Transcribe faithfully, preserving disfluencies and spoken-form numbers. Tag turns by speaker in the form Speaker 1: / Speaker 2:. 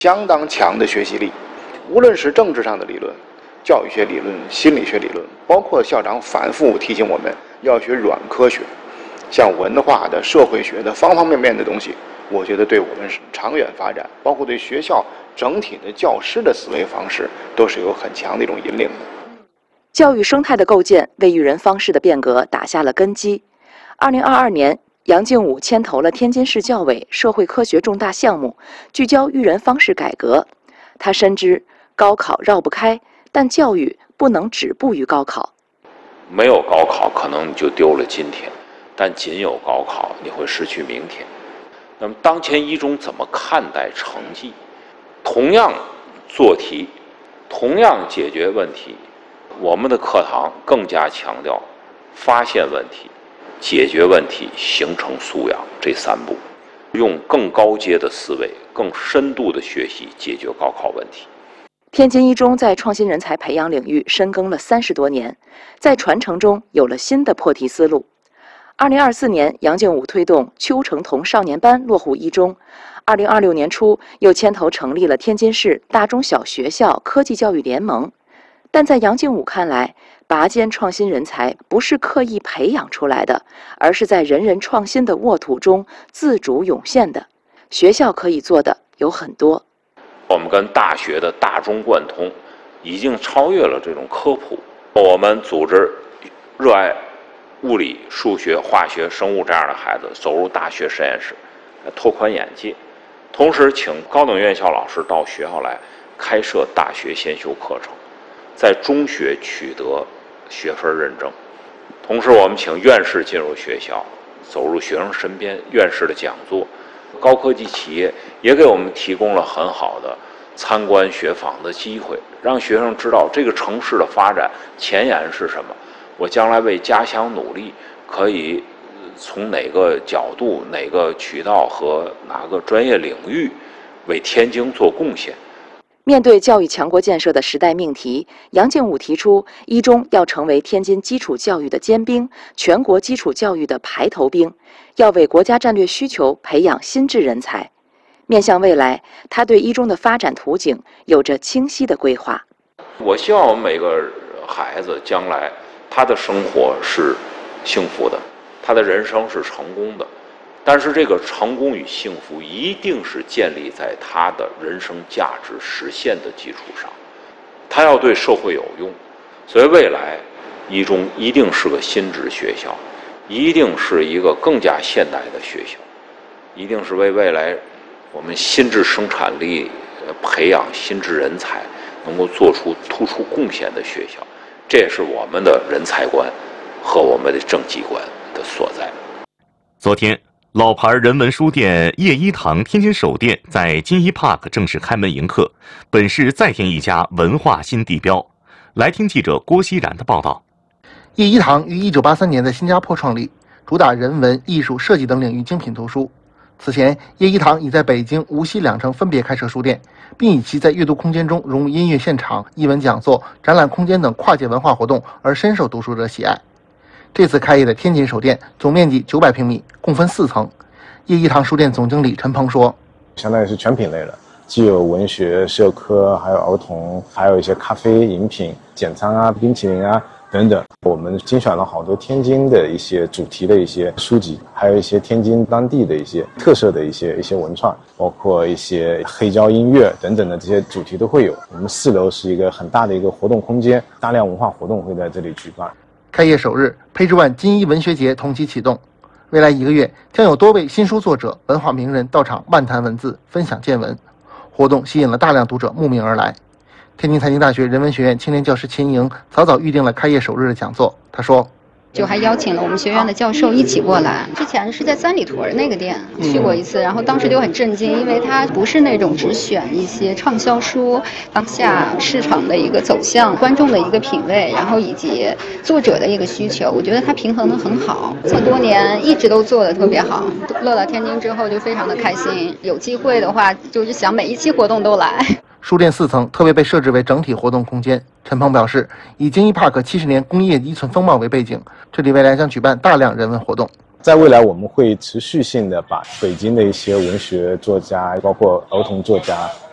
Speaker 1: 相当强的学习力，无论是政治上的理论、教育学理论、心理学理论，包括校长反复提醒我们要学软科学，像文化的、社会学的方方面面的东西，我觉得对我们长远发展，包括对学校整体的教师的思维方式，都是有很强的一种引领的。
Speaker 2: 教育生态的构建为育人方式的变革打下了根基。二零二二年，杨靖武牵头了天津市教委社会科学重大项目，聚焦育人方式改革。他深知高考绕不开，但教育不能止步于高考。
Speaker 3: 没有高考，可能你就丢了今天；但仅有高考，你会失去明天。那么，当前一中怎么看待成绩？同样做题，同样解决问题，我们的课堂更加强调发现问题、解决问题、形成素养这三步，用更高阶的思维、更深度的学习解决高考问题。
Speaker 2: 天津一中在创新人才培养领域深耕了三十多年，在传承中有了新的破题思路。二零二四年，杨靖武推动邱成桐少年班落户一中。二零二六年初，又牵头成立了天津市大中小学校科技教育联盟。但在杨靖武看来，拔尖创新人才不是刻意培养出来的，而是在人人创新的沃土中自主涌现的。学校可以做的有很多。
Speaker 3: 我们跟大学的大中贯通，已经超越了这种科普。我们组织热爱物理、数学、化学、生物这样的孩子走入大学实验室，拓宽眼界。同时，请高等院校老师到学校来开设大学先修课程，在中学取得学分认证。同时，我们请院士进入学校，走入学生身边，院士的讲座。高科技企业也给我们提供了很好的参观学访的机会，让学生知道这个城市的发展前沿是什么，我将来为家乡努力可以从哪个角度、哪个渠道和哪个专业领域为天津做贡献。
Speaker 2: 面对教育强国建设的时代命题，杨靖武提出，一中要成为天津基础教育的尖兵，全国基础教育的排头兵，要为国家战略需求培养新质人才。面向未来，他对一中的发展图景有着清晰的规划。
Speaker 3: 我希望我们每个孩子将来他的生活是幸福的，他的人生是成功的。但是这个成功与幸福一定是建立在他的人生价值实现的基础上，他要对社会有用。所以未来一中一定是个新质学校，一定是一个更加现代的学校，一定是为未来我们新质生产力培养新质人才能够做出突出贡献的学校。这也是我们的人才观和我们的政绩观的所在。
Speaker 4: 昨天，老牌人文书店叶一堂天津首店在金一 Park 正式开门迎客，本市再添一家文化新地标。来听记者郭熙然的报道。
Speaker 5: 叶一堂于一九八三年在新加坡创立，主打人文、艺术、设计等领域精品图书。此前，叶一堂已在北京、无锡两城分别开设书店，并以其在阅读空间中融入音乐现场、艺文讲座、展览空间等跨界文化活动而深受读书者喜爱。这次开业的天津首店总面积九百平米，共分四层。叶一堂书店总经理陈鹏说：“
Speaker 6: 相当于是全品类了，既有文学、社科，还有儿童，还有一些咖啡、饮品、简餐啊、冰淇淋啊等等。我们精选了好多天津的一些主题的一些书籍，还有一些天津当地的一些特色的一些一些文创，包括一些黑胶音乐等等的这些主题都会有。我们四楼是一个很大的一个活动空间，大量文化活动会在这里举办。”
Speaker 5: 开业首日，培智万金一文学节同期启动。未来一个月将有多位新书作者、文化名人到场漫谈文字、分享见闻，活动吸引了大量读者慕名而来。天津财经大学人文学院青年教师秦莹早早预定了开业首日的讲座。她说：“
Speaker 7: 就还邀请了我们学院的教授一起过来。之前是在三里屯那个店去过一次，然后当时就很震惊，因为它不是那种只选一些畅销书，当下市场的一个走向、观众的一个品味，然后以及作者的一个需求，我觉得它平衡得很好。这么多年一直都做得特别好，落到天津之后就非常的开心。有机会的话，就是想每一期活动都来。”
Speaker 5: 书店四层特别被设置为整体活动空间。陈鹏表示，以京一 Park 七十年工业依存风貌为背景，这里未来将举办大量人文活动。
Speaker 6: 在未来，我们会持续性的把北京的一些文学作家，包括儿童作家，